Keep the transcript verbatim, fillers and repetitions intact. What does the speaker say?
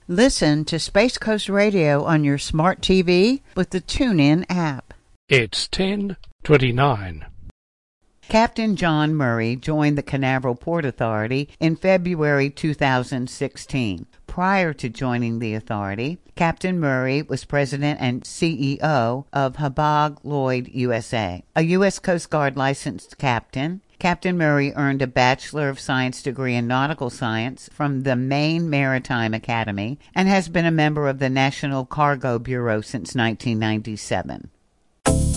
Listen to Space Coast Radio on your smart T V with the TuneIn app. It's ten twenty-nine. Captain John Murray joined the Canaveral Port Authority in February two thousand sixteen. Prior to joining the authority, Captain Murray was president and C E O of Hapag-Lloyd U S A, a U S Coast Guard licensed captain. Captain Murray earned a Bachelor of Science degree in Nautical Science from the Maine Maritime Academy and has been a member of the National Cargo Bureau since nineteen ninety-seven.